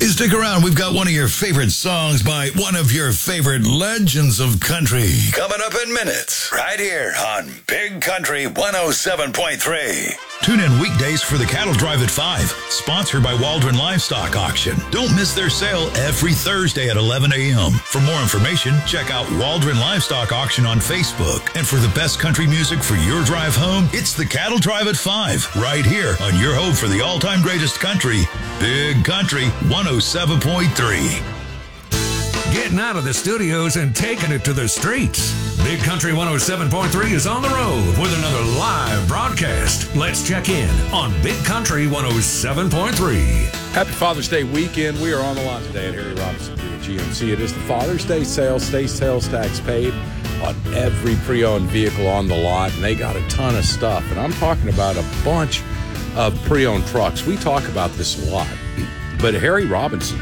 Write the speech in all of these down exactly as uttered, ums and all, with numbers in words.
Hey, stick around. We've got one of your favorite songs by one of your favorite legends of country coming up in minutes right here on Big Country one oh seven point three. Tune in weekdays for the Cattle Drive at five, sponsored by Waldron Livestock Auction. Don't miss their sale every Thursday at eleven a.m. For more information, check out Waldron Livestock Auction on Facebook. And for the best country music for your drive home, it's the Cattle Drive at five, right here on your home for the all-time greatest country, Big Country one oh seven point three. Getting out of the studios and taking it to the streets. Big Country one oh seven point three is on the road with another live broadcast. Let's check in on Big Country one oh seven point three. Happy Father's Day weekend. We are on the lot today at Harry Robinson Buick G M C. It is the Father's Day sale, state sales tax paid on every pre-owned vehicle on the lot, and they got a ton of stuff. And I'm talking about a bunch of pre-owned trucks. We talk about this a lot, but Harry Robinson,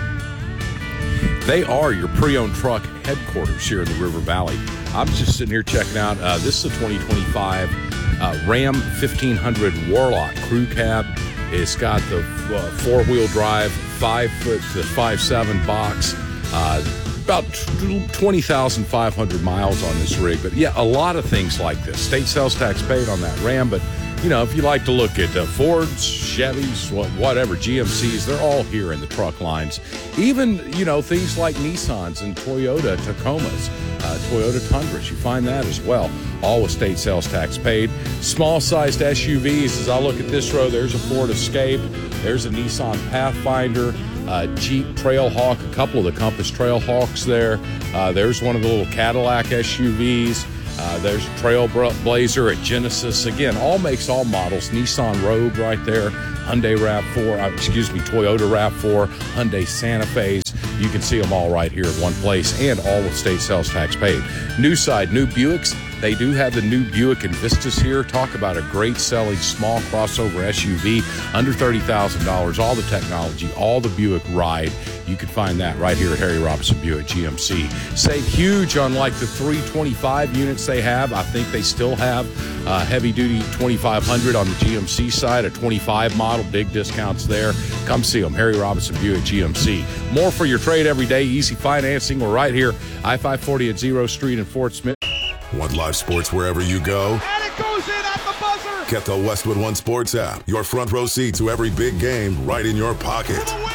they are your pre-owned truck headquarters here in the River Valley. I'm just sitting here checking out. Uh, this is a twenty twenty-five uh, Ram fifteen hundred Warlock Crew Cab. It's got the uh, four-wheel drive, five foot to five seven box. Uh, about twenty thousand five hundred miles on this rig. But yeah, a lot of things like this. State sales tax paid on that Ram, but you know, if you like to look at uh, Fords, Chevys, whatever, G M Cs, they're all here in the truck lines. Even, you know, things like Nissans and Toyota Tacomas, uh, Toyota Tundras, you find that as well, all with state sales tax paid. Small-sized S U Vs, as I look at this row, there's a Ford Escape, there's a Nissan Pathfinder, uh, Jeep Trailhawk, a couple of the Compass Trailhawks there. Uh, there's one of the little Cadillac S U Vs. Uh, there's Trailblazer, a Genesis. Again, all makes, all models. Nissan Rogue right there. Hyundai RAV four, uh, excuse me, Toyota RAV four, Hyundai Santa Fe's. You can see them all right here in one place, and all with state sales tax paid. New side, new Buicks. They do have the new Buick Envistas here. Talk about a great selling small crossover S U V, under thirty thousand dollars. All the technology, all the Buick ride. You can find that right here at Harry Robinson Buick G M C. Save huge on like the three twenty-five units they have. I think they still have uh, heavy-duty twenty-five hundred on the G M C side, a twenty-five model, big discounts there. Come see them, Harry Robinson Buick G M C. More for your trade every day, easy financing. We're right here, I five forty at Zero Street in Fort Smith. Want live sports wherever you go? And it goes in at the buzzer! Get the Westwood One Sports app. Your front row seat to every big game right in your pocket. For the win!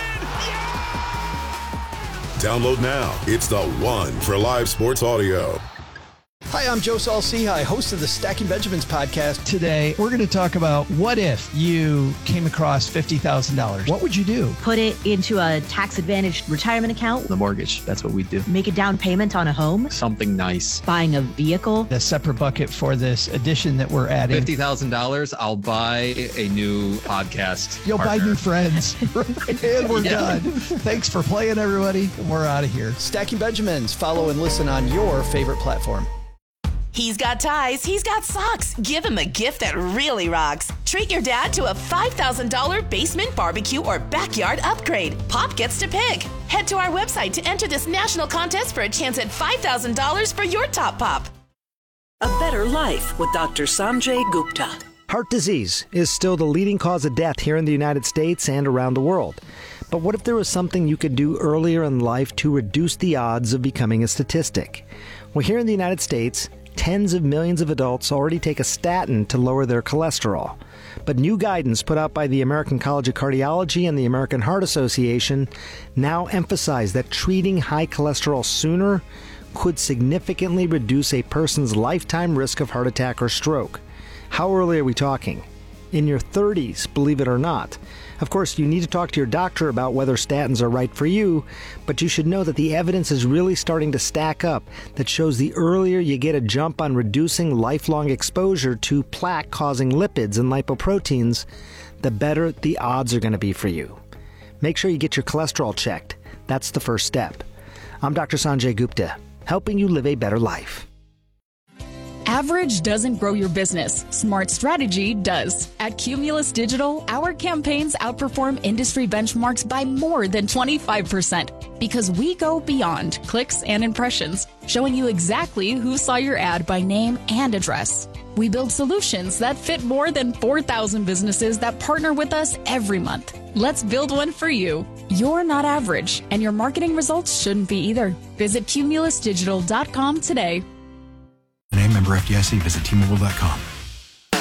Yeah! Download now. It's the one for live sports audio. Hi, I'm Joe Saul-Sehy, host of the Stacking Benjamins podcast. Today, we're going to talk about what if you came across fifty thousand dollars. What would you do? Put it into a tax-advantaged retirement account. The mortgage. That's what we do. Make a down payment on a home. Something nice. Buying a vehicle. A separate bucket for this addition that we're adding. fifty thousand dollars, I'll buy a new podcast You'll partner. buy new friends. And we're Yeah. done. Thanks for playing, everybody. We're out of here. Stacking Benjamins. Follow and listen on your favorite platform. He's got ties, he's got socks. Give him a gift that really rocks. Treat your dad to a five thousand dollars basement barbecue or backyard upgrade. Pop gets to pick. Head to our website to enter this national contest for a chance at five thousand dollars for your top pop. A better life with Doctor Sanjay Gupta. Heart disease is still the leading cause of death here in the United States and around the world. But what if there was something you could do earlier in life to reduce the odds of becoming a statistic? Well, here in the United States, tens of millions of adults already take a statin to lower their cholesterol. But new guidance put out by the American College of Cardiology and the American Heart Association now emphasize that treating high cholesterol sooner could significantly reduce a person's lifetime risk of heart attack or stroke. How early are we talking? In your thirties, believe it or not. Of course, you need to talk to your doctor about whether statins are right for you, but you should know that the evidence is really starting to stack up that shows the earlier you get a jump on reducing lifelong exposure to plaque-causing lipids and lipoproteins, the better the odds are going to be for you. Make sure you get your cholesterol checked. That's the first step. I'm Doctor Sanjay Gupta, helping you live a better life. Average doesn't grow your business. Smart strategy does. At Cumulus Digital, our campaigns outperform industry benchmarks by more than twenty-five percent because we go beyond clicks and impressions, showing you exactly who saw your ad by name and address. We build solutions that fit more than four thousand businesses that partner with us every month. Let's build one for you. You're not average, and your marketing results shouldn't be either. Visit cumulus digital dot com today. Name member F D I C. Visit T Mobile dot com.